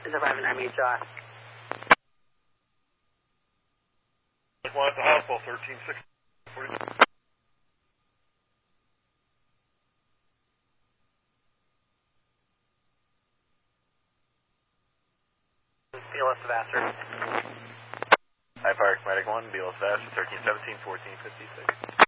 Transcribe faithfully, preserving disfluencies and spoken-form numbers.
is arriving at M H I. One at the hospital, thirteen sixty. B L S Vassar. High Park, Medic one, B L S Vassar, thirteen seventeen, fourteen fifty-six.